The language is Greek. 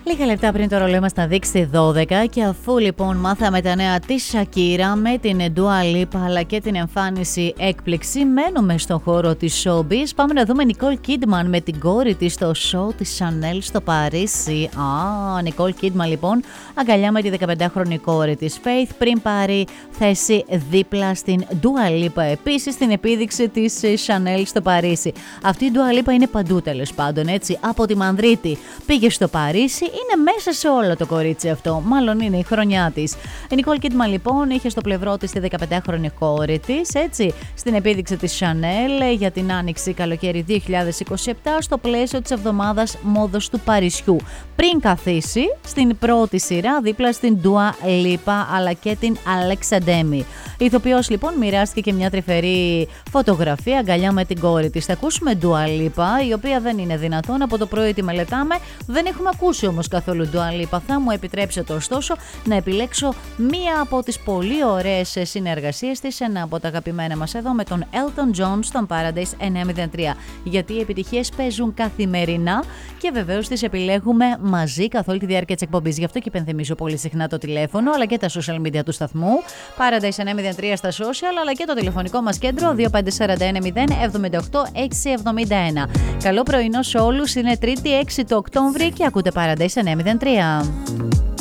Λίγα λεπτά πριν το ρολόι μας να δείξει 12 και αφού λοιπόν μάθαμε τα νέα της Shakira με την Dua Lipa αλλά και την εμφάνιση έκπληξη, μένουμε στον χώρο της showbiz. Πάμε να δούμε Nicole Kidman με την κόρη της στο show της Chanel στο Παρίσι. Nicole Kidman λοιπόν αγκαλιά με τη 15χρονη κόρη της Faith πριν πάρει θέση δίπλα στην Dua Lipa, επίσης στην επίδειξη της Chanel στο Παρίσι. Αυτή η Dua Lipa είναι παντού τέλος πάντων, έτσι, από τη Μανδρίτη πήγε στο Παρίσι. Είναι μέσα σε όλο το κορίτσι αυτό, μάλλον είναι η χρονιά της. Η Nicole Kidman λοιπόν είχε στο πλευρό της τη 15χρονη κόρη της, έτσι, στην επίδειξη της Chanel για την άνοιξη καλοκαίρι 2027 στο πλαίσιο της εβδομάδας μόδος του Παρισιού. Πριν καθίσει στην πρώτη σειρά δίπλα στην Dua Lipa αλλά και την Alexa Demi. Η ηθοποιός λοιπόν μοιράστηκε και μια τρυφερή φωτογραφία αγκαλιά με την κόρη της. Θα ακούσουμε Dua Lipa, η οποία δεν είναι δυνατόν, από το πρωί τη μελετάμε, δεν έχουμε ακούσει όμως καθόλου Dua Lipa. Θα μου επιτρέψετε ωστόσο να επιλέξω μία από τις πολύ ωραίες συνεργασίες της, ένα από τα αγαπημένα μας εδώ με τον Elton John στον Paradise 903, γιατί οι επιτυχίες παίζουν καθημερινά και βεβαίως τις επιλέγουμε μαζί καθ' όλη τη διάρκεια της εκπομπής. Γι' αυτό και υπενθυμίζω πολύ συχνά το τηλέφωνο αλλά και τα social media του σταθμού Paradise 903 στα social, αλλά και το τηλεφωνικό μας κέντρο 2541 078 671. Καλό πρωινό σε όλους, είναι Τρίτη 6 το Οκτώβρη και ακούτε Paradise 903.